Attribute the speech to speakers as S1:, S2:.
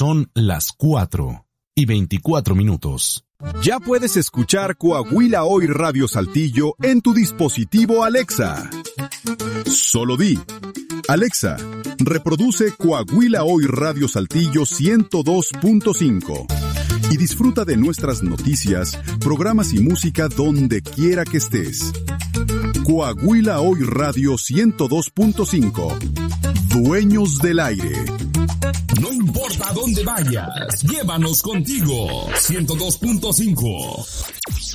S1: Son las 4:24.
S2: Ya puedes escuchar Coahuila Hoy Radio Saltillo en tu dispositivo Alexa. Solo di: Alexa, reproduce Coahuila Hoy Radio Saltillo 102.5 y disfruta de nuestras noticias, programas y música donde quiera que estés. Coahuila Hoy Radio 102.5. Dueños del aire.
S3: No importa a dónde vayas, llévanos contigo. 102.5.